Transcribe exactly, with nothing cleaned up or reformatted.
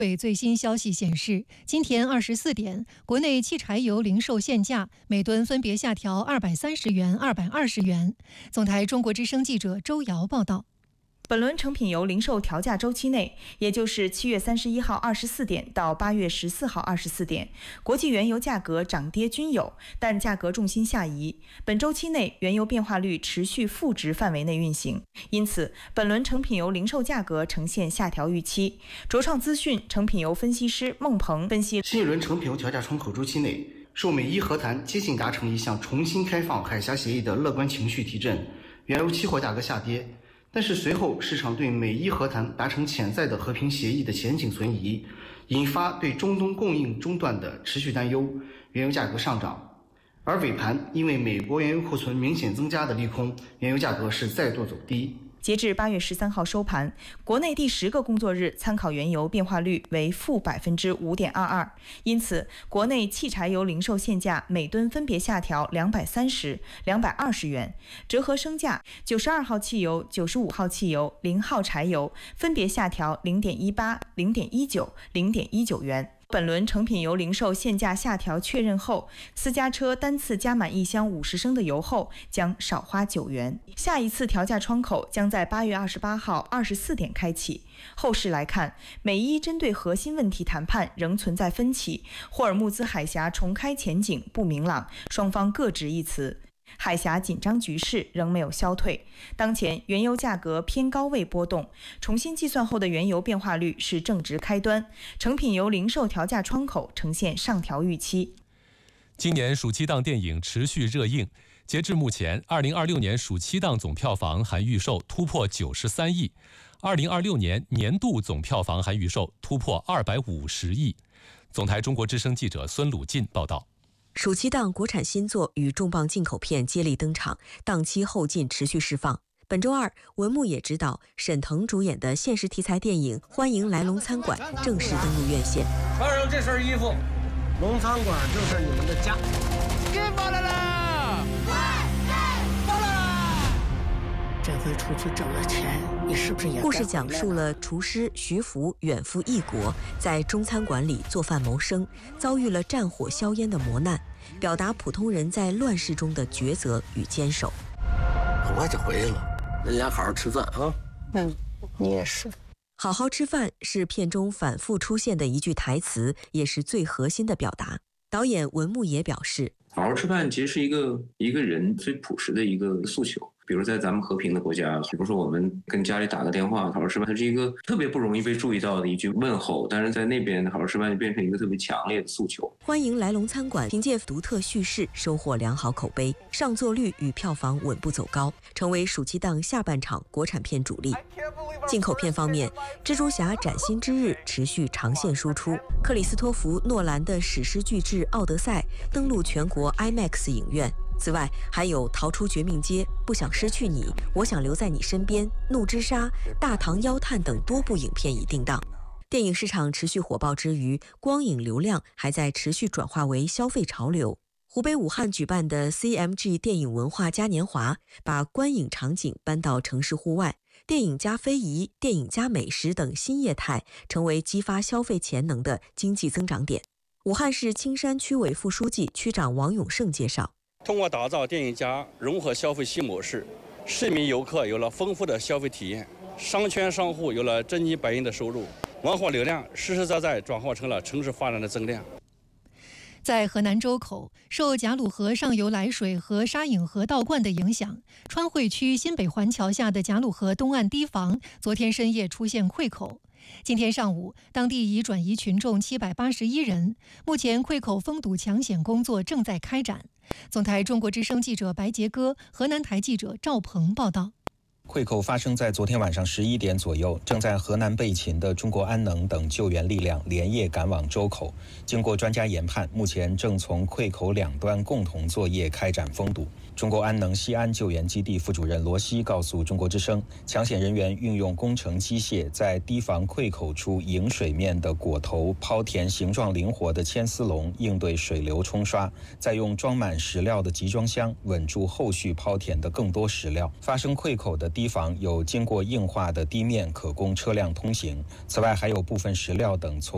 对最新消息显示，今天二十四点，国内汽柴油零售限价每吨分别下调二百三十元、二百二十元。总台中国之声记者周瑶报道。 本轮成品油零售调价周期内，也就是七月三十一号二十四点到八月十四号二十四点，国际原油价格涨跌均有，但价格重心下移。本周期内，原油变化率持续负值范围内运行，因此本轮成品油零售价格呈现下调预期。卓创资讯成品油分析师孟鹏分析， 新一轮成品油调价窗口周期内，受美伊和谈接近达成一项重新开放海峡协议的乐观情绪提振，原油期货价格下跌。但是随后市场对美伊和谈达成潜在的和平协议的前景存疑，引发对中东供应中断的持续担忧，原油价格上涨。而尾盘因为美国原油库存明显增加的利空，原油价格是再度走低。 截至八月十三号收盘，国内第十个工作日参考原油变化率为负百分之五点二二，因此国内汽柴油零售限价每吨分别下调两百三十、两百二十元，折合升价，九十二号汽油、九十五号汽油、零号柴油分别下调零点一八、零点一九、零点一九元。本轮成品油零售限价下调确认后，私家车单次加满一箱五十升的油后将少花九元。下一次调价窗口将在八月二十八号二十四点开启。后市来看，美伊针对核心问题谈判仍存在分歧，霍尔木兹海峡重开前景不明朗，双方各执一词。海峡紧张局势仍没有消退，当前原油价格偏高位波动，重新计算后的原油变化率是正值开端，成品油零售调价窗口呈现上调预期。 今年暑期档电影持续热映，截至目前，二零二六年暑期档总票房含预售突破九十三亿，二零二六年年度总票房含预售突破二百五十亿。总台中国之声记者孙鲁进报道。 暑期档国产新作与重磅进口片接力登场，档期后劲持续释放。本周二，文牧野执导、沈腾主演的现实题材电影《欢迎来龙餐馆》正式登陆院线。 穿上这身衣服，龙餐馆就是你们的家。 别发来了！发了！ 这回出去挣了钱，你是不是也？ 故事讲述了厨师徐福远赴异国，在中餐馆里做饭谋生，遭遇了战火硝烟的磨难，表达普通人在乱世中的抉择与坚守。 很快就回来了，人家好好吃饭啊。 嗯，你也是。 好好吃饭是片中反复出现的一句台词，也是最核心的表达。导演文牧野表示， 好好吃饭其实是一个一个人最朴实的一个诉求。比如在咱们和平的国家，比如说我们跟家里打个电话，好好吃饭，它是一个特别不容易被注意到的一句问候，但是在那边好好吃饭就变成一个特别强烈的诉求。 欢迎来龙餐馆凭借独特叙事收获良好口碑，上座率与票房稳步走高，成为暑期档下半场国产片主力。进口片方面，蜘蛛侠崭新之日持续长线输出，克里斯托弗诺兰的史诗巨制《奥德赛》登陆全国 IMAX 影院。此外，还有《逃出绝命街》、不想失去你、我想留在你身边、怒之沙、大唐妖探等多部影片已定档。电影市场持续火爆之余，光影流量还在持续转化为消费潮流。湖北武汉举办的 C M G 电影文化嘉年华，把观影场景搬到城市户外，电影加非遗、电影加美食等新业态，成为激发消费潜能的经济增长点。武汉市青山区委副书记、区长王永胜介绍， 通过打造电影加融合消费新模式，市民游客有了丰富的消费体验，商圈商户有了真金白银的收入，文化流量实实在在转化成了城市发展的增量。 在河南周口，受贾鲁河上游来水和沙隐河倒灌的影响，川汇区新北环桥下的贾鲁河东岸堤防昨天深夜出现溃口。今天上午，当地已转移群众七百八十一人，目前溃口封堵抢险工作正在开展。总台中国之声记者白杰哥、河南台记者赵鹏报道。 溃口发生在昨天晚上十一点左右，正在河南备勤的中国安能等救援力量连夜赶往周口。经过专家研判，目前正从溃口两端共同作业开展封堵。中国安能西安救援基地副主任罗西告诉中国之声，抢险人员运用工程机械在堤防溃口处迎水面的果头抛填形状灵活的牵丝笼，应对水流冲刷，再用装满石料的集装箱稳住后续抛填的更多石料。发生溃口的堤防有经过硬化的地面可供车辆通行，此外还有部分石料等从